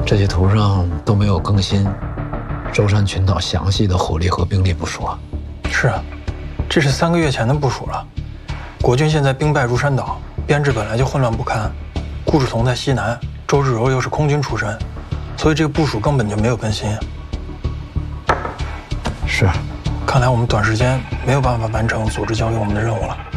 这些图上都没有更新舟山群岛详细的火力和兵力部署啊。 是啊，这是3个月前的部署了。国军现在兵败如山倒，编制本来就混乱不堪。顾祝同在西南，周日柔又是空军出身，所以这个部署根本就没有更新。 是， 看来我们短时间没有办法完成组织交给我们的任务了。